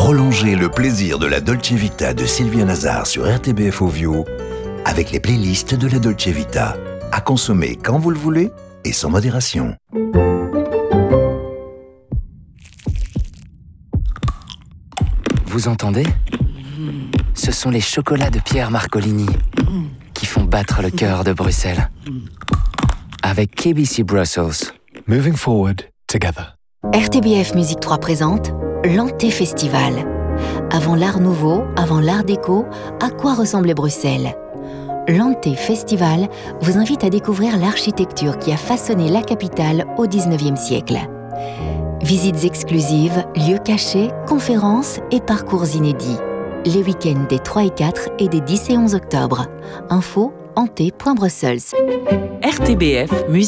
Prolongez le plaisir de la Dolce Vita de Sylvia Nazar sur RTBF Ovio avec les playlists de la Dolce Vita. À consommer quand vous le voulez et sans modération. Vous entendez ? Ce sont les chocolats de Pierre Marcolini qui font battre le cœur de Bruxelles. Avec KBC Brussels. Moving forward together. RTBF Musique 3 présente l'Anté Festival. Avant l'art nouveau, avant l'art déco, à quoi ressemblait Bruxelles ? L'Anté Festival vous invite à découvrir l'architecture qui a façonné la capitale au XIXe siècle. Visites exclusives, lieux cachés, conférences et parcours inédits. Les week-ends des 3 et 4 et des 10 et 11 octobre. Info anté.brussels. RTBF Musique